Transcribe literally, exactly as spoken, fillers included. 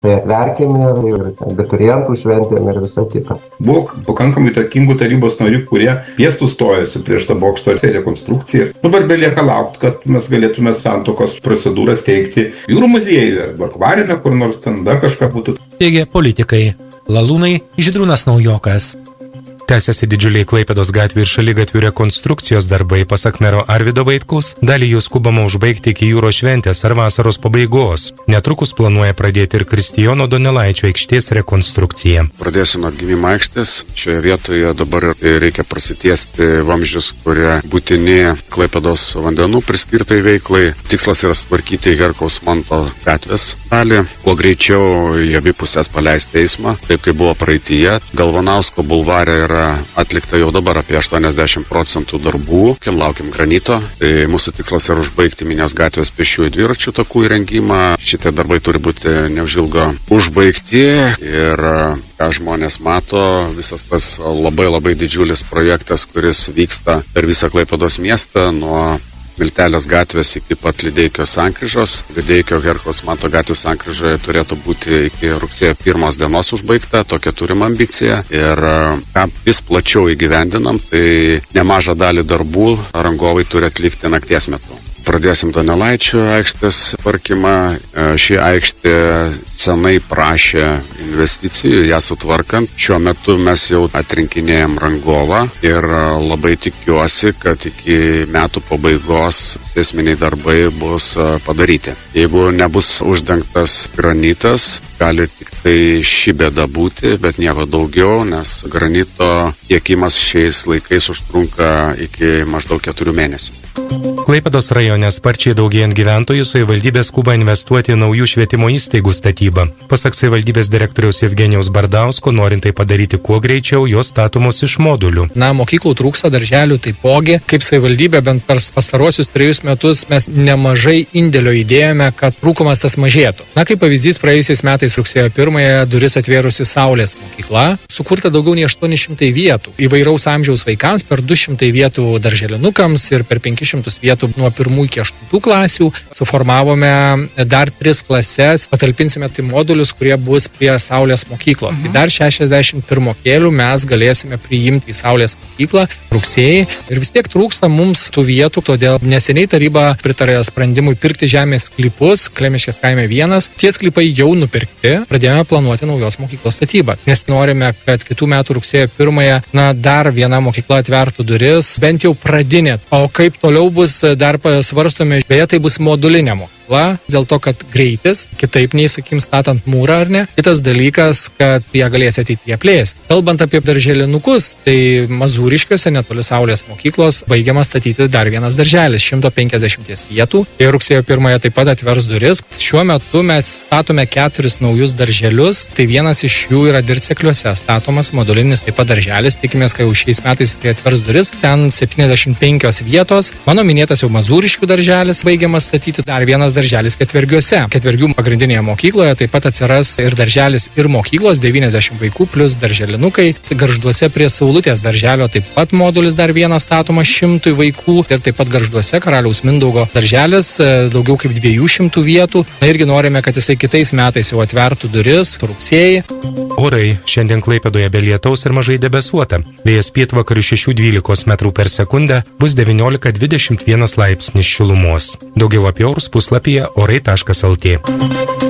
fejerverkėm ir, ir abiturientų šventėm ir visą kitą. Buvo pakankamai įtakingų tarybos narių, kurie piestų stojosi prieš tą bokšto rekonstrukciją. Dabar belieka laukti, kad mes galėtume santuokos procedūras teikti jūrų muziejuje arba akvariume, kur nors ten dar kažką būtų. Teigė politikai. Lalūnai Žydrūnas Naujokas. Tęsiasi didžiuliai Klaipėdos gatvių ir šaligatvių rekonstrukcijos darbai, pasak mero Arvydo Vaitkaus, dalį jų skubama užbaigti iki jūros šventės ar vasaros pabaigos. Netrukus planuoja pradėti ir Kristijono Donelaičio aikštės rekonstrukciją. Pradėsiu nuo atgimimo aikštės. Šioje vietoje dabar reikia prasitiesti vamzdžius, kurie būtini Klaipėdos vandenų priskirtai veiklai. Tikslas yra sutvarkyti Herkaus Manto gatvės dalį, kuo greičiau į abi pusės paleisti eismą, taip kaip buvo praeityje. Galvanausko bulvare yra atlikta jau dabar apie aštuoniasdešimt procentų darbų. Laukiam granito. Tai mūsų tikslas yra užbaigti Minijos gatvės pėsčiųjų dviračių takų įrengimą. Šitie darbai turi būti neužilgo užbaigti ir ką žmonės mato, visas tas labai labai didžiulis projektas, kuris vyksta per visą Klaipėdos miestą nuo Miltelės gatvės iki pat Lydeikio sankryžos. Lydeikio Herkaus Manto gatvės sankryžoje turėtų būti iki rugsėjo pirmos dienos užbaigta, tokia turim ambiciją. Ir ką vis plačiau įgyvendinam, tai nemažą dalį darbų rangovai turi atlikti nakties metu. Pradėsim Donelaičio aikštės tvarkymą. Ši aikštė senai prašė investicijų, ją sutvarkant. Šiuo metu mes jau atrinkinėjom rangovą ir labai tikiuosi, kad iki metų pabaigos esminiai darbai bus padaryti. Jeigu nebus uždengtas granitas, gali tik tai ši bėda būti, bet nieko daugiau, nes granito tiekimas šiais laikais užtrunka iki maždaug keturių mėnesių. Klaipėdos rajone sparčiai daugėjant gyventojų, savivaldybė skuba investuoti į naujų švietimo įstaigų statybą. Pasak savivaldybės direktoriaus Evgenijaus Bardausko, norint tai padaryti kuo greičiau, jos statomos iš modulių. Na, mokyklų trūksta, darželių taipogi. Kaip savivaldybė bent per pastaruosius trejus metus mes nemažai indėlio įdėjome, kad trūkumas tas mažėtų. Na, kaip pavyzdys, praėjusiais metais rugsėjo pirmąją duris atvėrusi Saulės mokykla, sukurta daugiau nei aštuoni šimtai vietų. Įvairaus amžiaus vaikams per du šimtai vietų darželinukams ir per penkis šimtus vietų nuo pirmų iki aštuntų klasių. Suformavome dar tris klases, patalpinsime tai modulius, kurie bus prie Saulės mokyklos. Mhm. Tai dar šešiasdešimt pirmokėlių mes galėsime priimti į Saulės mokyklą rugsėjį. Ir vis tiek trūksta mums tų vietų, todėl neseniai taryba pritarė sprendimui pirkti žemės sklypus Klemiškės kaime vienas. Tie sklypai jau nupirkti, pradėjome planuoti naujos mokyklos statybą. Nes norime, kad kitų metų rugsėjo pirmąją, na, dar viena mokykla atvertų duris, bent jau pradinė. O kaip toliau bus, dar svarstome, beje, tai bus modulinė mokykla, dėl to, kad greitis, kitaip nei, sakim, statant mūrą ar ne. Kitas dalykas, kad ją galės ateityje plėsti. Kalbant apie darželinukus, tai Mazūriškiuose, netoli Saulės mokyklos, baigiamas statyti dar vienas darželis, šimto penkiasdešimt vietų. Ir rugsėjo pirmąją taip pat atvers duris. Šiuo metu mes statome keturis naujus darželius, tai vienas iš jų yra Dircekliuose statomas modulinis taip pat darželis. Tikimės, kad jau šiais metais tai atvers duris. Ten septyniasdešimt penkios vietos. Mano minėtas jau Mazūriškių darželis baigiamas statyti, dar vienas darželis Ketvergiuose. Ketvergių pagrindinėje mokykloje taip pat atsiras ir darželis ir mokyklos, devyniasdešimt vaikų plus darželinukai. Gargžduose prie Saulutės darželio taip pat modulis dar vienas statomas šimtui vaikų ir taip pat Gargžduose Karaliaus Mindaugo darželis daugiau kaip dviejų šimtų vietų. Na, irgi norime, kad jisai kitais metais jau atvertų duris rugsėjį. Orai šiandien Klaipėdoje be lietaus ir mažai debesuota. Vėjas pietvakarių šešių dvylikos metrų per sekundę, bus devyniolika dvidešimt vienas laipsnis šilumos. Daugiau apie orus puslapyje orai taškas lt.